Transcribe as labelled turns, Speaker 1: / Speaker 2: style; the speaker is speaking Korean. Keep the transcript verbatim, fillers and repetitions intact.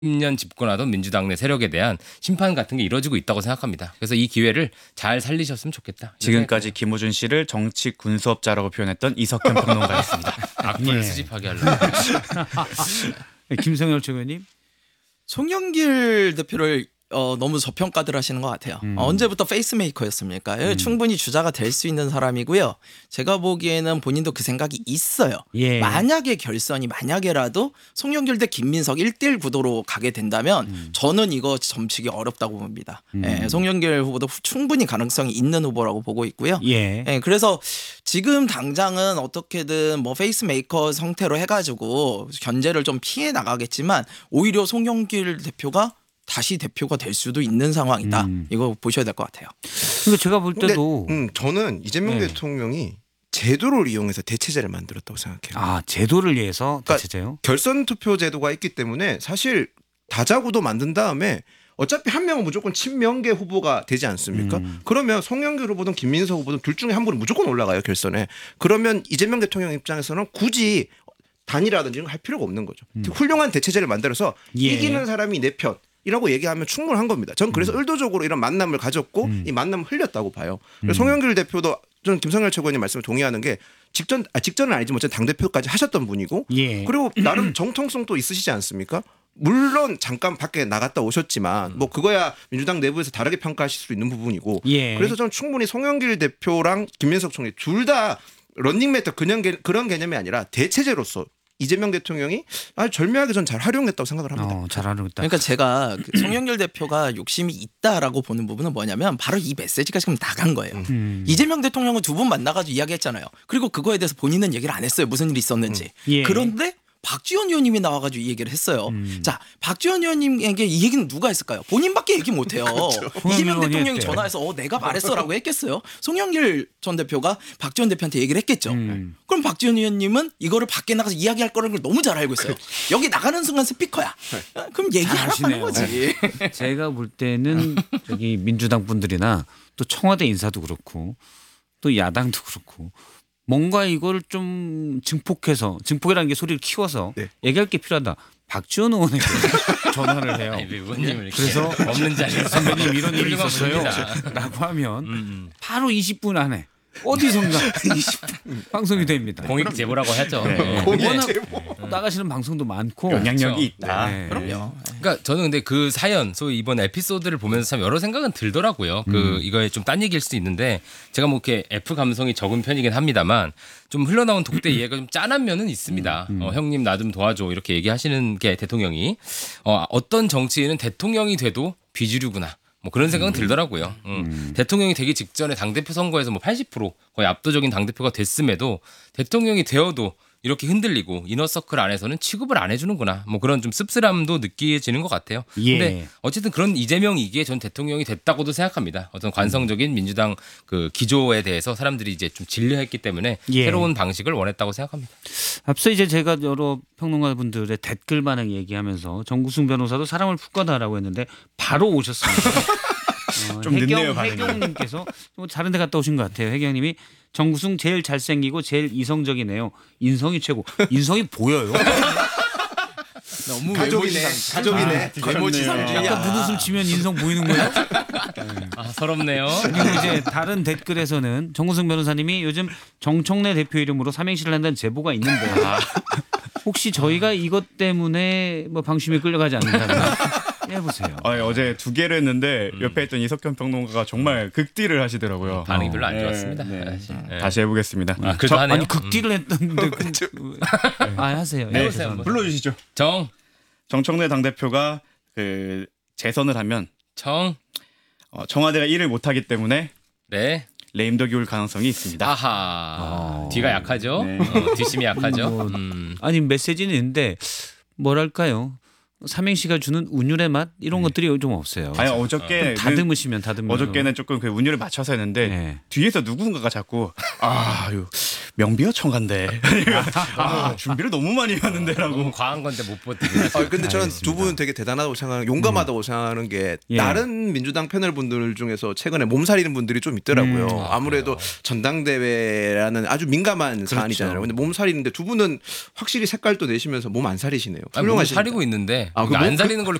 Speaker 1: 년 집권하던 민주당 내 세력에 대한 심판 같은 게 이루어지고 있다고 생각합니다. 그래서 이 기회를 잘 살리셨으면 좋겠다.
Speaker 2: 지금까지 김호준 씨를 정치 군수업자라고 표현했던 이석현 평론가였습니다.
Speaker 1: 악플
Speaker 3: 예.
Speaker 1: 수집하게 하려고.
Speaker 3: 김성열 최고님.
Speaker 4: 송영길 대표를 어, 너무 저평가들 하시는 것 같아요.
Speaker 3: 음.
Speaker 4: 어, 언제부터 페이스메이커였습니까? 음. 충분히 주자가 될 수 있는 사람이고요. 제가 보기에는 본인도 그 생각이 있어요.
Speaker 3: 예.
Speaker 4: 만약에 결선이 만약에라도 송영길 대 김민석 일 대일 구도로 가게 된다면
Speaker 3: 음.
Speaker 4: 저는 이거 점치기 어렵다고 봅니다.
Speaker 3: 음.
Speaker 4: 예, 송영길 후보도 충분히 가능성이 있는 후보라고 보고 있고요.
Speaker 3: 예.
Speaker 4: 예, 그래서 지금 당장은 어떻게든 뭐 페이스메이커 형태로 해가지고 견제를 좀 피해 나가겠지만 오히려 송영길 대표가 다시 대표가 될 수도 있는 상황이다.
Speaker 3: 음.
Speaker 4: 이거 보셔야 될 것 같아요.
Speaker 3: 그러니까 제가 볼
Speaker 5: 근데,
Speaker 3: 때도
Speaker 5: 음, 저는 이재명
Speaker 3: 네.
Speaker 5: 대통령이 제도를 이용해서 대체제를 만들었다고 생각해요.
Speaker 3: 아 제도를 위해서
Speaker 5: 그러니까
Speaker 3: 대체제요?
Speaker 5: 결선 투표 제도가 있기 때문에 사실 다자구도 만든 다음에 어차피 한 명은 무조건 친명계 후보가 되지 않습니까?
Speaker 3: 음.
Speaker 5: 그러면 송영길 후보든 김민석 후보든 둘 중에 한 분은 무조건 올라가요, 결선에. 그러면 이재명 대통령 입장에서는 굳이 단일화든지 이런 거 할 필요가 없는 거죠.
Speaker 3: 음.
Speaker 5: 훌륭한 대체제를 만들어서
Speaker 3: 예.
Speaker 5: 이기는 사람이 내 편. 이라고 얘기하면 충분한 겁니다. 전 그래서
Speaker 3: 음.
Speaker 5: 의도적으로 이런 만남을 가졌고
Speaker 3: 음.
Speaker 5: 이 만남을 흘렸다고 봐요.
Speaker 3: 음.
Speaker 5: 송영길 대표도 저는 김성열 최고위원님 말씀을 동의하는 게 직전 아 직전은 아니지만 어쨌든 당 대표까지 하셨던 분이고
Speaker 3: 예.
Speaker 5: 그리고 나름 정통성도 있으시지 않습니까? 물론 잠깐 밖에 나갔다 오셨지만 뭐 그거야 민주당 내부에서 다르게 평가하실 수 있는 부분이고
Speaker 3: 예.
Speaker 5: 그래서 저는 충분히 송영길 대표랑 김민석 총리 둘 다 런닝메터 그냥 개- 그런 개념이 아니라 대체제로서 이재명 대통령이 아주 절묘하게 전 잘 활용했다고 생각을 합니다.
Speaker 3: 어, 잘 알고 있다.
Speaker 4: 그러니까 제가 그 송영길 대표가 욕심이 있다라고 보는 부분은 뭐냐면 바로 이 메시지가 지금 나간 거예요.
Speaker 3: 음.
Speaker 4: 이재명 대통령은 두 분 만나가지고 이야기했잖아요. 그리고 그거에 대해서 본인은 얘기를 안 했어요. 무슨 일이 있었는지.
Speaker 3: 예.
Speaker 4: 그런데 박지원 의원님이 나와가지고 이 얘기를 했어요.
Speaker 3: 음.
Speaker 4: 자, 박지원 의원님에게 이 얘기는 누가 했을까요? 본인밖에 얘기 못해요. 이재명
Speaker 3: 의원이
Speaker 4: 대통령이
Speaker 3: 했대요.
Speaker 4: 전화해서 어, 내가 말했어라고 했겠어요? 송영길 전 대표가 박지원 대표한테 얘기를 했겠죠.
Speaker 3: 음.
Speaker 4: 그럼 박지원 의원님은 이거를 밖에 나가서 이야기할 거라는 걸 너무 잘 알고 있어요. 여기 나가는 순간 스피커야. 어, 그럼 얘기하라고 하는
Speaker 3: 잘하시네요.
Speaker 4: 거지.
Speaker 3: 제가 볼 때는 저기 민주당 분들이나 또 청와대 인사도 그렇고 또 야당도 그렇고 뭔가 이걸 좀 증폭해서 증폭이라는 게 소리를 키워서
Speaker 5: 네.
Speaker 3: 얘기할 게 필요하다. 박지원 의원에게 전화를 해요.
Speaker 1: 아니, 왜 의원님을 이렇게
Speaker 3: 그래서
Speaker 1: 없는 자리에서
Speaker 3: 선배님 이런 일이
Speaker 1: 훌륭한
Speaker 3: 있었어요.
Speaker 1: 분입니다.
Speaker 3: 라고 하면
Speaker 1: 음, 음.
Speaker 3: 바로 이십 분 안에 어디선가 방송이 됩니다.
Speaker 1: 공익 제보라고 하죠.
Speaker 3: 네.
Speaker 5: 공익
Speaker 3: 워낙
Speaker 5: 제보.
Speaker 3: 나가시는 방송도 많고
Speaker 2: 영향력이 있다.
Speaker 3: 네.
Speaker 4: 그럼요.
Speaker 1: 그러니까 저는 근데 그 사연, 소위 이번 에피소드를 보면서 참 여러 생각은 들더라고요. 그 이거에 좀 딴 얘기일 수도 있는데 제가 뭐 이렇게 F 감성이 적은 편이긴 합니다만 좀 흘러나온 독대 이해가 좀 짠한 면은 있습니다. 어, 형님 나 좀 도와줘 이렇게 얘기하시는 게 대통령이 어, 어떤 정치인은 대통령이 돼도 비주류구나. 뭐 그런 생각은 들더라고요. 음. 대통령이 되기 직전에 당대표 선거에서 뭐 팔십 퍼센트 거의 압도적인 당대표가 됐음에도 대통령이 되어도 이렇게 흔들리고 이너서클 안에서는 취급을 안 해주는구나. 뭐 그런 좀 씁쓸함도 느껴지는 것 같아요.
Speaker 3: 예.
Speaker 1: 근데 어쨌든 그런 이재명이기에 전 대통령이 됐다고도 생각합니다. 어떤 관성적인 민주당 그 기조에 대해서 사람들이 이제 좀 진료했기 때문에
Speaker 3: 예.
Speaker 1: 새로운 방식을 원했다고 생각합니다.
Speaker 3: 앞서 이제 제가 여러 평론가분들의 댓글 반응 얘기하면서 정구승 변호사도 사람을 푹 가다라고 했는데 바로 오셨습니다. 어,
Speaker 2: 좀 늦네요,
Speaker 3: 혜경,
Speaker 2: 반응이.
Speaker 3: 혜경님께서 좀 다른 데 갔다 오신 것 같아요. 혜경님이 정구승 제일 잘생기고 제일 이성적이네요. 인성이 최고. 인성이 보여요.
Speaker 4: 너무
Speaker 5: 가족이네. 가족이네.
Speaker 4: 외모지상주의야.
Speaker 3: 약간 눈웃음 치면 인성 보이는 거예요.
Speaker 1: 아 서럽네요.
Speaker 3: 그리고 이제 다른 댓글에서는 정구승 변호사님이 요즘 정청래 대표 이름으로 삼행시를 한다는 제보가 있는데 혹시 저희가 이것 때문에 뭐 방심에 끌려가지 않는다면 해보세요.
Speaker 2: 아, 어제 두 개를 했는데 옆에 있던 이석현 평론가가 정말 극딜을 하시더라고요.
Speaker 1: 반응이 별로 안
Speaker 2: 네,
Speaker 1: 좋았습니다.
Speaker 2: 네.
Speaker 1: 사실. 네.
Speaker 2: 다시 해보겠습니다.
Speaker 1: 아, 그래도 하네요.
Speaker 3: 아니 극딜을 했던데 그, 아 하세요.
Speaker 1: 네,
Speaker 3: 예,
Speaker 1: 해보세요,
Speaker 3: 죄송합니다.
Speaker 1: 한번.
Speaker 2: 불러주시죠.
Speaker 1: 정,
Speaker 2: 정청래 당대표가 그 재선을 하면
Speaker 1: 청,
Speaker 2: 어, 청와대가 일을 못하기 때문에
Speaker 1: 네.
Speaker 2: 레임덕이 올 가능성이 있습니다.
Speaker 1: 아하.
Speaker 3: 어.
Speaker 1: 뒤가 약하죠.
Speaker 2: 네.
Speaker 1: 어, 뒷심이 약하죠.
Speaker 3: 뭐,
Speaker 1: 음.
Speaker 3: 아니 메시지는 있는데 뭐랄까요? 삼행시가 주는 운율의 맛 이런 것들이 좀 없어요.
Speaker 2: 아니 어저께
Speaker 3: 다듬으시면 다듬으면
Speaker 2: 어저께는 조금 그 운율을 맞춰서 했는데
Speaker 3: 네.
Speaker 2: 뒤에서 누군가가 자꾸 아 이거 명비어 청간데 아 준비를 너무 많이
Speaker 1: 너무
Speaker 2: 하는데라고
Speaker 1: 과한 건데 못 버티고.
Speaker 5: 아, 근데 저는 두 분 되게 대단하다고 생각하는 용감하다고 생각하는 게
Speaker 3: 예.
Speaker 5: 다른 민주당 패널 분들 중에서 최근에 몸살이는 분들이 좀 있더라고요.
Speaker 3: 음.
Speaker 5: 아무래도 전당대회라는 아주 민감한 사안이잖아요. 근데 몸살이는데 두 분은 확실히 색깔도 내시면서 몸 안 살이시네요.
Speaker 1: 아니, 몸을
Speaker 5: 훌륭하십니다.
Speaker 1: 사리고 있는데 아,
Speaker 2: 그
Speaker 1: 안
Speaker 2: 뭐-
Speaker 1: 살리는 걸로